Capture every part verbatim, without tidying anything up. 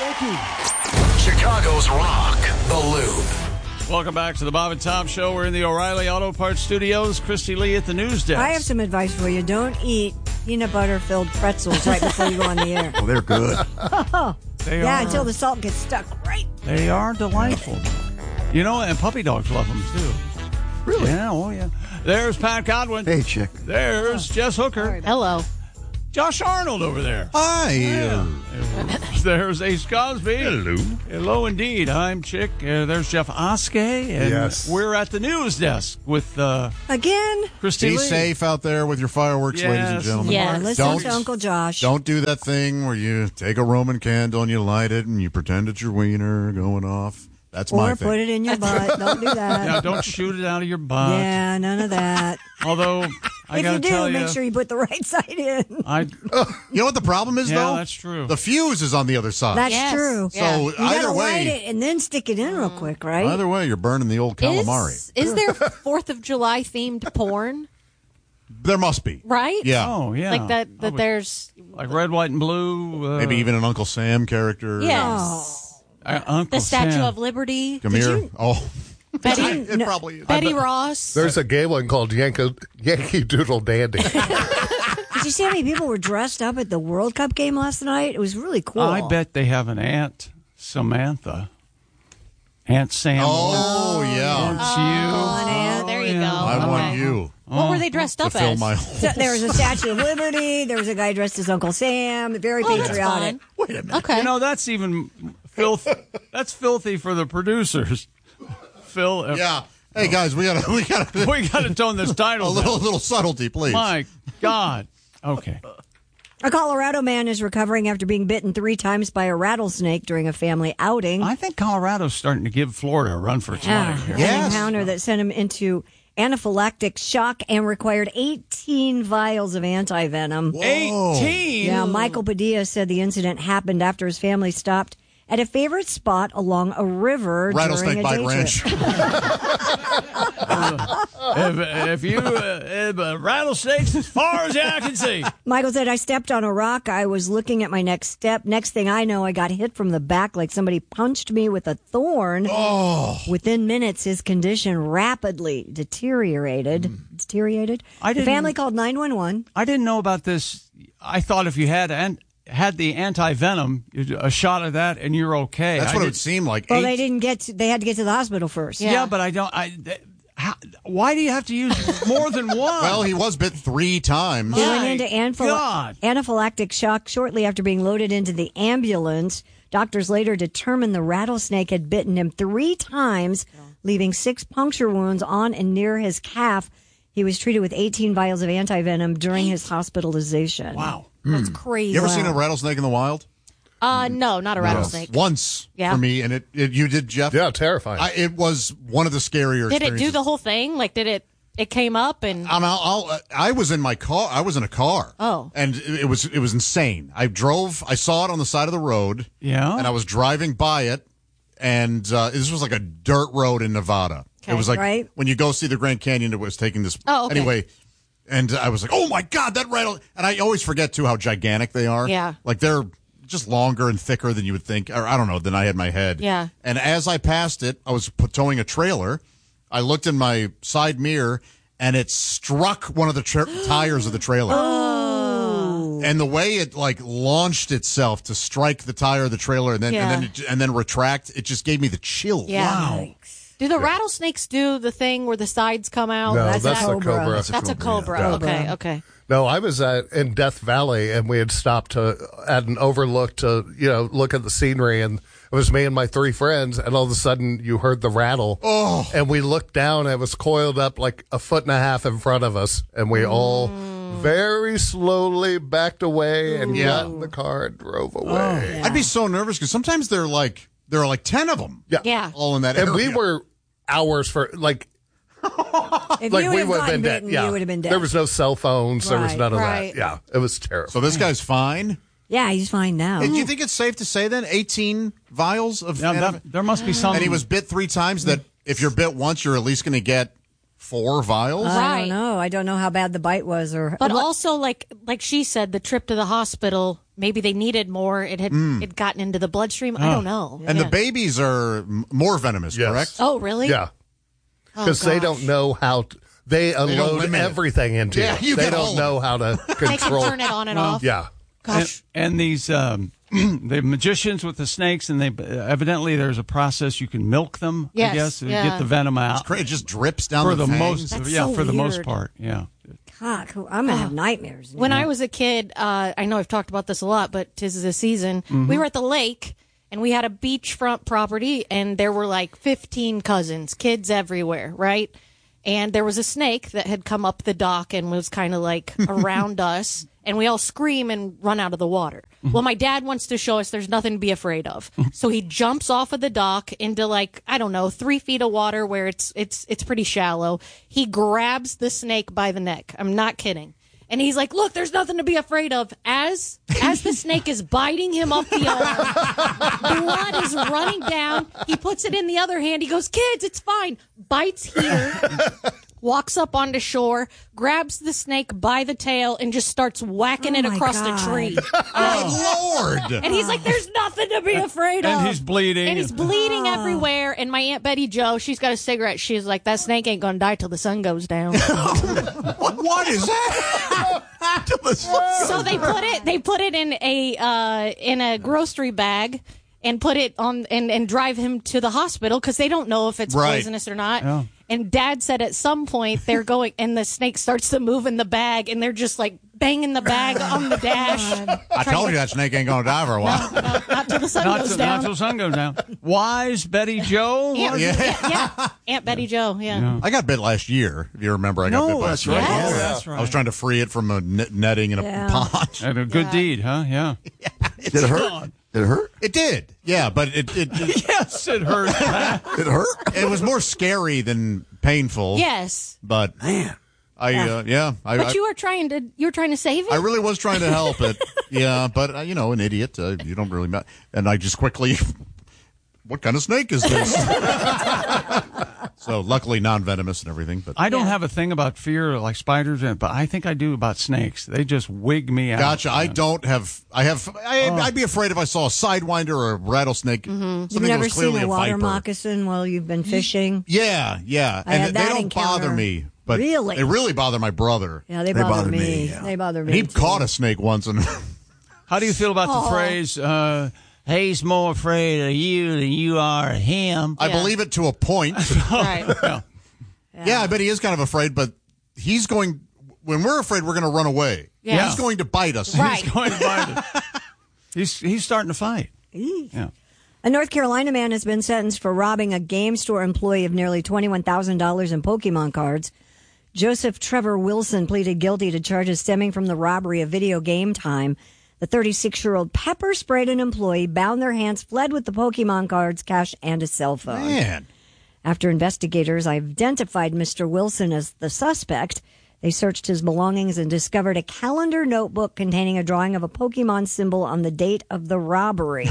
Thank you. Chicago's Rock, The Loop. Welcome back to the Bob and Tom Show. We're in the O'Reilly Auto Parts Studios. Christy Lee at the news desk. I have some advice for you. Don't eat peanut butter-filled pretzels right before you go on the air. Well, they're good. Oh, They yeah, are, until the salt gets stuck right. They are delightful. You know, and puppy dogs love them, too. Really? Yeah, oh, yeah. There's Pat Godwin. Hey, chick. There's Jess Hooker. Hello. Josh Arnold over there. Hi. Yeah. There's Ace Cosby. Hello. Hello, indeed. I'm Chick. Uh, there's Jeff Oskey. And Yes. we're at the news desk with uh, Again? Christy Be Lee. safe out there with your fireworks, Yes. ladies and gentlemen. Yes. Or listen Don't- to Uncle Josh. Don't do that thing where you take a Roman candle and you light it and you pretend it's your wiener going off. That's my Or thing. put it in your butt. Don't do that. Yeah, don't shoot it out of your butt. Yeah, none of that. Although, I if got you to tell do, you, make sure you put the right side in. I, You know what the problem is, Yeah, though? that's true. The fuse is on the other side. That's Yes. true. Yeah. So You gotta either light way, it and then stick it in real quick, right? either way, you're burning the old calamari. Is, is there Fourth of July themed porn? There must be. Right? Yeah. oh, yeah. Like that. I That would- there's. Like red, white, and blue. Uh, Maybe even an Uncle Sam character. Yes. uh, Uncle The Statue Sam. of Liberty. Come here. you- Oh. Betty. It No. probably is. Betty Ross. There's a gay one called Yankee, Yankee Doodle Dandy. Did you see how many people were dressed up at the World Cup game last night? It was really cool. I bet they have an Aunt Samantha. Aunt Sam. Oh, yeah. It's Oh, you. yeah, there you yeah. go. I Okay. want you What were they dressed to up fill as? my So there was a Statue of Liberty. There was a guy dressed as Uncle Sam. Very Oh, that's patriotic. fine. Wait a minute. Okay. You know, that's even filth. That's filthy for the producers. Phil, uh, Yeah. Hey, guys, we got to we got to we got to tone this a title little down. little subtlety, please. My God. Okay. A Colorado man is recovering after being bitten three times by a rattlesnake during a family outing. I think Colorado's starting to give Florida a run for its Yeah, money here. an Yes. encounter that sent him into anaphylactic shock and required eighteen vials of anti-venom. eighteen? Yeah, Michael Padilla said the incident happened after his family stopped at a favorite spot along a river Rattlesnake during a bite day wrench. trip. if, if you, uh, if, uh, rattlesnakes as far as the eye can see. Michael said, I stepped on a rock. I was looking at my next step. Next thing I know, I got hit from the back like somebody punched me with a thorn. Oh. Within minutes, his condition rapidly deteriorated. Deteriorated. I the didn't- family called nine one one. I didn't know about this. I thought if you had an, had the anti-venom, a shot of that, and you're okay. That's I what it did- would seem like. Well, Eight- they didn't get to, they had to get to the hospital first. Yeah, Yeah. but I don't. I. Th- how, why do you have to use more than one? Well, he was bit three times. He My went into anaphyl- God. anaphylactic shock shortly after being loaded into the ambulance. Doctors later determined the rattlesnake had bitten him three times, leaving six puncture wounds on and near his calf. He was treated with eighteen vials of anti-venom during his hospitalization. Wow. That's crazy. You ever seen a rattlesnake in the wild? Uh, no, not a rattlesnake. Once Yeah. for me, and it, it you did, Jeff. Yeah, terrifying. I, it was one of the scarier. Did it do experiences. the whole thing? Like, did it? It came up and. I'm, I'll, I'll, I was in my car. I was in a car. Oh. and it, it was it was insane. I drove. I saw it on the side of the road. Yeah. and I was driving by it, and uh, this was like a dirt road in Nevada. Okay, it was like right. when you go see the Grand Canyon. It was taking this. Oh, okay. Anyway, and I was like, "Oh my God, that rattle!" And I always forget too how gigantic they are. Yeah. like they're just longer and thicker than you would think, or I don't know, than I had in my head. Yeah. And as I passed it, I was p- towing a trailer. I looked in my side mirror, and it struck one of the tra- tires of the trailer. Oh. And the way it like launched itself to strike the tire of the trailer and then Yeah. and then it, and then retract, it just gave me the chills. Yeah. Wow. Do the rattlesnakes do the thing where the sides come out? no, that's that's, a the cobra. cobra. That's That's a cobra. yeah. Okay, okay. No, I was at, in Death Valley, and we had stopped to at an overlook to you know look at the scenery, and it was me and my three friends, and all of a sudden you heard the rattle, Oh. and we looked down, and it was coiled up like a foot and a half in front of us, and we all very slowly backed away and Yeah. got in the car and drove away. I'd be so nervous because sometimes they're like there are like ten of them. Yeah. Yeah. all in that And area. we were hours for like If like you we would have would have gotten been dead. bitten, Yeah, you would have been dead. there was no cell phones. There was Right. none of Right. that. Yeah, it was terrible. So this guy's fine. yeah, he's fine now. Do you think it's safe to say then eighteen vials of Now, anti- that, there must be some. and he was bit three times. That if you're bit once, you're at least going to get four vials. I Right. don't know. I don't know how bad the bite was, or But also, like like she said, the trip to the hospital, maybe they needed more. It had it gotten into the bloodstream. I don't know. And Yeah. the babies are m- more venomous, Yes. correct? Oh, really? Yeah. Oh, Because they gosh. don't know how to, they unload limit it. everything into Yeah, you. you They get all don't of know how to They can control. turn it on and off. Yeah. Gosh. And, and these um, the magicians with the snakes, and they evidently there's a process you can milk them. Yes, I guess to yeah. get the venom out It just drips down for the, the fangs. most. That's yeah, so for the most weird. part. Yeah. God, I'm gonna have nightmares. When now. I was a kid, uh, I know I've talked about this a lot, but 'tis the season. Mm-hmm. We were at the lake, and we had a beachfront property, and there were like fifteen cousins, kids everywhere, right? And there was a snake that had come up the dock and was kind of like around us, and we all scream and run out of the water. Well, my dad wants to show us there's nothing to be afraid of, so he jumps off of the dock into like I don't know three feet of water where it's it's it's pretty shallow. He grabs the snake by the neck. I'm not kidding. And he's like, "Look, there's nothing to be afraid of." As as the snake is biting him up the arm, blood is running down. He puts it in the other hand. He goes, "Kids, it's fine." Bites here, walks up onto shore, grabs the snake by the tail, and just starts whacking Oh it my across God. the tree. Oh, Lord. And he's like, "There's nothing to be afraid of." And he's bleeding. And he's bleeding everywhere. And my Aunt Betty Jo, she's got a cigarette. She's like, "That snake ain't gonna die till the sun goes down." What is that? So they put it they put it in a uh, in a grocery bag and put it on and, and drive him to the hospital because they don't know if it's Right. poisonous or not. Yeah. And Dad said at some point they're going and the snake starts to move in the bag and they're just like banging the bag on the dash. I told you that snake ain't going to die for a while. No, not till the sun Not, goes till- down. not till sun goes down. Wise Betty Joe. Aunt, was yeah. it? yeah, Aunt Betty Jo. Yeah. I got bit last year, if you remember. I got No, bit by that's a snake. right. Yes. Oh, that's right. I was trying to free it from a net- netting in a Yeah. pond. And a good deed, huh? Yeah. Did it hurt? Did it hurt? It did, yeah, but it it, it, Yes, it hurt. Did it hurt? it was more scary than painful. Yes. But Man. I, uh, yeah, I, But I, you were trying to you were trying to save it? I really was trying to help it. Yeah, but uh, you know, an idiot. Uh, you don't really. Ma- and I just quickly, what kind of snake is this? So luckily non-venomous and everything. But I don't Yeah. have a thing about fear like spiders, but I think I do about snakes. They just wig me out. gotcha. I don't have. I have. I, I'd be afraid if I saw a sidewinder or a rattlesnake. Something You've that never was seen clearly a water viper. moccasin while you've been fishing? Yeah, yeah, I and had they that don't bother encounter. me. But Really? it really bothered my brother. Yeah, they They bother, bother me. me, yeah. They bother me. He too. caught a snake once, and How do you feel about the phrase, uh, he's more afraid of you than you are of him? I Yeah. believe it to a point. right. Yeah. Yeah, I bet he is kind of afraid, but he's going. When we're afraid, we're going to run away. Yeah. He's going to bite us. Right. He's going to find it. He's, he's starting to fight. Yeah. A North Carolina man has been sentenced for robbing a game store employee of nearly twenty-one thousand dollars in Pokemon cards. Joseph Trevor Wilson pleaded guilty to charges stemming from the robbery of video game time. The thirty-six-year-old pepper sprayed an employee, bound their hands, fled with the Pokemon cards, cash, and a cell phone. Man. After investigators identified Mister Wilson as the suspect, they searched his belongings and discovered a calendar notebook containing a drawing of a Pokemon symbol on the date of the robbery.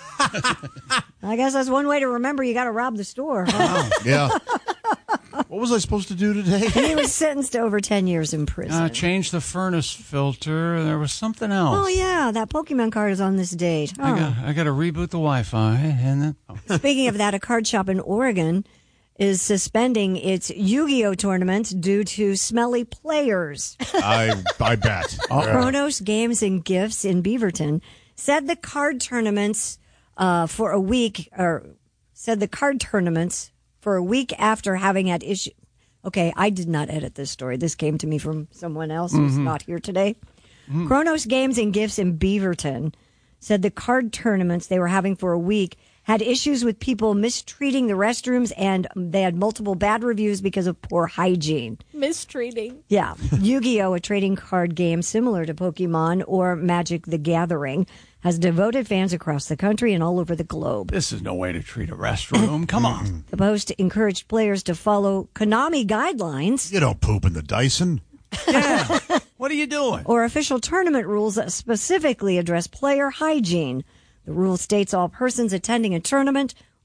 I guess that's one way to remember you got to rob the store. Huh? Yeah. What was I supposed to do today? He was sentenced to over ten years in prison. Uh, change the furnace filter. There was something else. Oh, yeah, that Pokemon card is on this date. I Huh. got, I got to reboot the Wi-Fi, and then oh. Speaking of that, a card shop in Oregon is suspending its Yu-Gi-Oh tournament due to smelly players. I I bet. Chronos Games and Gifts in Beaverton said the card tournaments uh, for a week, or said the card tournaments for a week after having had issue. Okay, I did not edit this story. This came to me from someone else who's not here today. Chronos Games and Gifts in Beaverton said the card tournaments they were having for a week had issues with people mistreating the restrooms, and they had multiple bad reviews because of poor hygiene. Mistreating. Yeah. Yu-Gi-Oh, a trading card game similar to Pokemon or Magic the Gathering, has devoted fans across the country and all over the globe. This is no way to treat a restroom. Come on. The post encouraged players to follow Konami guidelines You don't poop in the Dyson. Yeah. What are you doing? or official tournament rules that specifically address player hygiene. The rule states all persons attending a tournament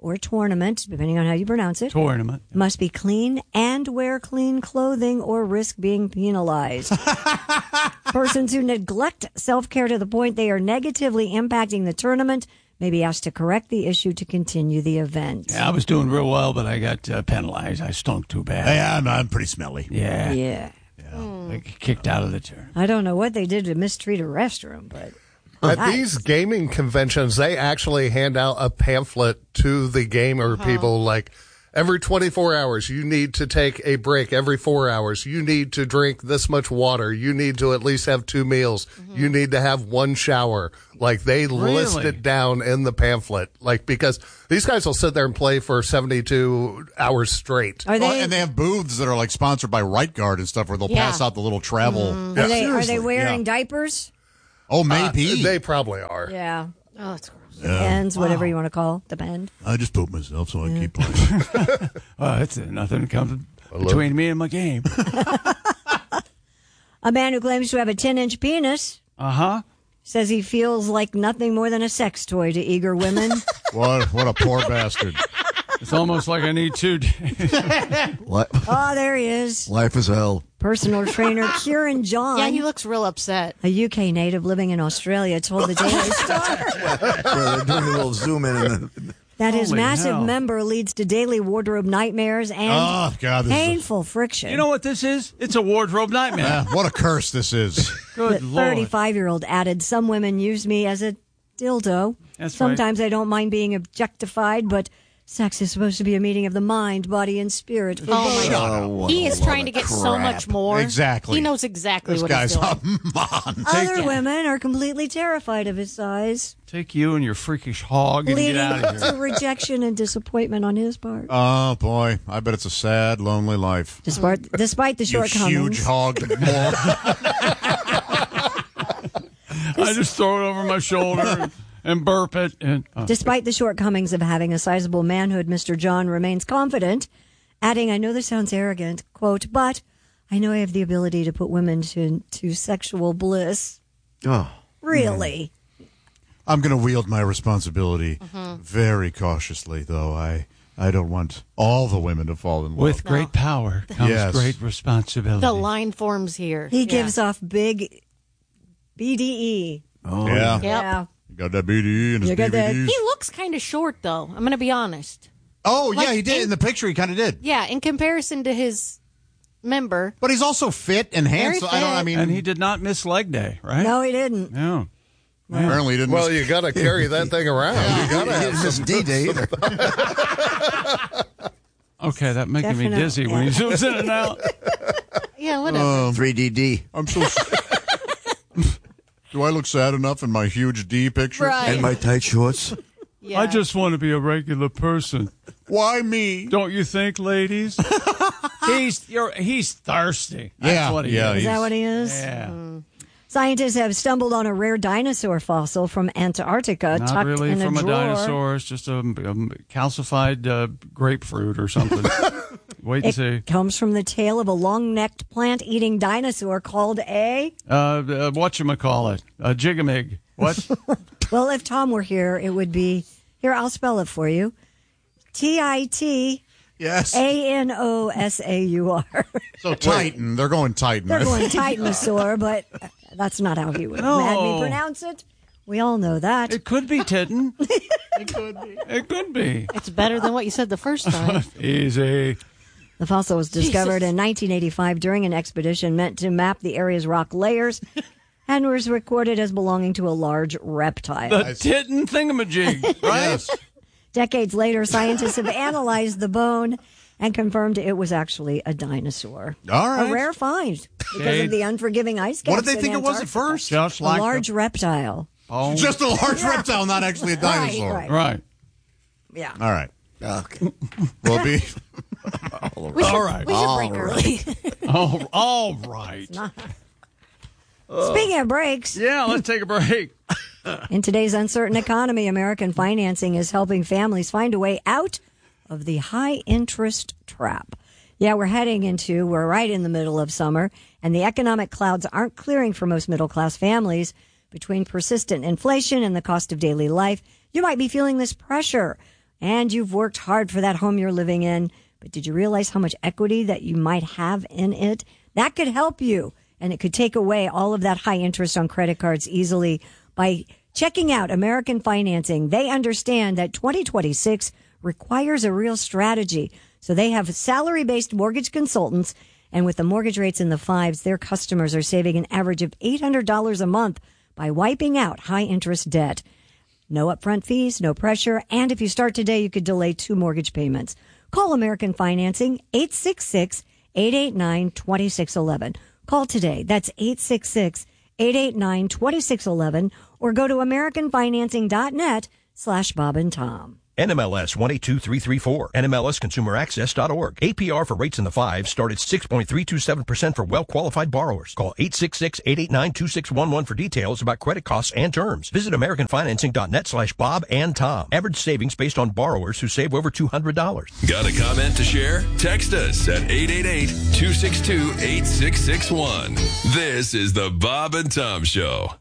or tournament, depending on how you pronounce it, Tournament. must be clean and wear clean clothing or risk being penalized. Persons who neglect self-care to the point they are negatively impacting the tournament may be asked to correct the issue to continue the event. Yeah, I was doing real well, but I got uh, penalized. I stunk too bad. Yeah, I'm, I'm pretty smelly. Yeah. Yeah. I got kicked out of the tournament. I don't know what they did to mistreat a restroom, but... At Nice. these gaming conventions, they actually hand out a pamphlet to the gamer people like, every twenty-four hours, you need to take a break. Every four hours, you need to drink this much water. You need to at least have two meals. You need to have one shower. Like, they list Really? it down in the pamphlet. Like, because these guys will sit there and play for seventy-two hours straight. Are Well, they, and they have booths that are like sponsored by Right Guard and stuff where they'll Yeah. pass out the little travel. are they, are they Seriously, wearing yeah. diapers? Oh, maybe. Uh, they probably are. Yeah. Oh, that's gross. Depends, whatever you want to call. Depend. I just pooped myself, so I keep playing. Oh, it's uh, nothing comes between me and my game. A man who claims to have a ten-inch penis Uh huh. says he feels like nothing more than a sex toy to eager women. What, what a poor bastard. It's almost like I need two. Li- Oh, there he is. Life is hell. Personal trainer Kieran John, Yeah, he looks real upset. a U K native living in Australia, told the Daily Star Yeah, they're doing a little zoom in. And then, that his Holy massive hell. member leads to daily wardrobe nightmares and Oh, God. This is painful friction. You know what this is? It's a wardrobe nightmare. a, Ah, what a curse this is. The Good lord. thirty-five-year-old added, "Some women use me as a dildo. That's right. Sometimes I don't mind being objectified, but sex is supposed to be a meeting of the mind, body, and spirit. For Oh both." my God. oh, what He a is lot trying to of get so crap. much more. Exactly. He knows exactly This what guy's he's doing. a mon. Other it. women are completely terrified of his size, Take you and your freakish hog and leading get out of here. to rejection and disappointment on his part. Oh, boy. I bet it's a sad, lonely life. Despite, despite the You huge shortcomings, hog. moron. I just throw it over my shoulder and burp it. And uh, despite the shortcomings of having a sizable manhood, Mister John remains confident, adding, "I know this sounds arrogant, quote, but I know I have the ability to put women to, to sexual bliss." Oh, Really? I'm going to wield my responsibility Mm-hmm. very cautiously, though. I I don't want all the women to fall in love. with great power comes Yes. great responsibility. The line forms here. He Yeah. gives off big B D E. oh yeah. Yep. Yeah. You got that B D E and his You got that- D V Ds. He looks kind of short, though. I'm going to be honest. Oh, yeah, like he did. in- In the picture, he kind of did. Yeah, in comparison to his member. But he's also fit and handsome. I don't, I fit. mean, and he did not miss leg day, right? No, he didn't. No. apparently he didn't. Well, you got to carry that thing around. You got to He have didn't miss some. D-Day either. Okay, that making me Definite- dizzy when he zooms in and out. Yeah, whatever. three D D. I'm so. Do I look sad enough in my huge D picture? Right. And my tight shorts. yeah. I just want to be a regular person. Why me? Don't you think, ladies? he's you're, he's thirsty. That's Yeah, what he yeah, is. Is that what he is? Yeah. Scientists have stumbled on a rare dinosaur fossil from Antarctica Not tucked really in from a a, drawer. dinosaur. It's just a, a calcified uh, grapefruit or something. Wait and It see. comes from the tail of a long-necked plant-eating dinosaur called a... Uh, uh, whatchamacallit? A jigamig. What? Well, if Tom were here, it would be... Here, I'll spell it for you. T I T Yes. A N O S A U R. So Titan. They're going Titan. They're right? going Titanosaur, but that's not how he would have had me No. pronounce it. We all know that. It could be Titten. It could be. It could be. It's better than what you said the first time. Easy. The fossil was discovered Jesus. in nineteen eighty-five during an expedition meant to map the area's rock layers and was recorded as belonging to a large reptile. The Titten thingamajig, right? Yes. Decades later, scientists have analyzed the bone and confirmed it was actually a dinosaur. All right. A rare find because Okay. of the unforgiving ice caps. What did they in think it was at Antarctica. first? Just A like large the reptile. bone. Just a large reptile, not actually a dinosaur. Right, right. Yeah. All right. Okay. Will it be? We should, All right. We should break early. Oh, all right. Speaking of breaks, Yeah, let's take a break. in today's uncertain economy, American financing is helping families find a way out of the high interest trap. Yeah, we're heading into, we're right in the middle of summer, and the economic clouds aren't clearing for most middle class families. Between persistent inflation and the cost of daily life, you might be feeling this pressure. and you've worked hard for that home you're living in, but did you realize how much equity that you might have in it? That could help you, and it could take away all of that high interest on credit cards easily by checking out American Financing. They understand that twenty twenty-six requires a real strategy. So they have salary-based mortgage consultants, and with the mortgage rates in the fives, their customers are saving an average of eight hundred dollars a month by wiping out high-interest debt. No upfront fees, no pressure, and if you start today, you could delay two mortgage payments. Call American Financing, eight six six, eight eight nine, two six one one. Call today. That's eight six six, eight eight nine, two six one one, or go to americanfinancing.net slash Bob and Tom. N M L S one eight two three three four. N M L S consumer access dot org. A P R for rates in the fives start at six point three two seven percent for well-qualified borrowers. Call eight six six, eight eight nine, two six one one for details about credit costs and terms. Visit americanfinancing.net slash Bob and Tom. Average savings based on borrowers who save over two hundred dollars. Got a comment to share? Text us at eight eight eight, two six two, eight six six one. This is the Bob and Tom Show.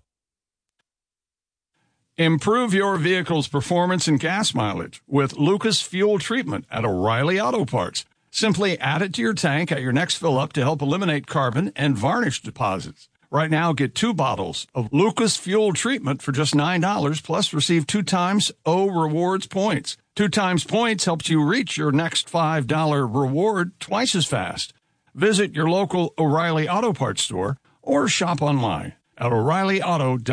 Improve your vehicle's performance and gas mileage with Lucas Fuel Treatment at O'Reilly Auto Parts. Simply add it to your tank at your next fill-up to help eliminate carbon and varnish deposits. Right now, get two bottles of Lucas Fuel Treatment for just nine dollars, plus receive two times O Rewards points. Two times points helps you reach your next five dollar reward twice as fast. Visit your local O'Reilly Auto Parts store or shop online at O'Reilly Auto dot com.